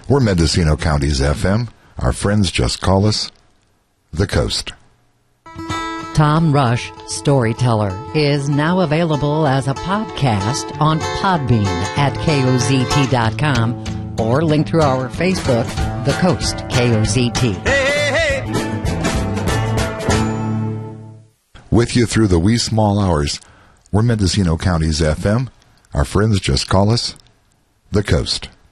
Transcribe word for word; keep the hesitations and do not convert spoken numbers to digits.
We're Mendocino County's F M. Our friends just call us The Coast. Tom Rush, Storyteller, is now available as a podcast on Podbean at K O Z T dot com or link through our Facebook, The Coast, K O Z T. Hey, hey, hey. With you through the wee small hours, we're Mendocino County's F M. Our friends just call us The Coast.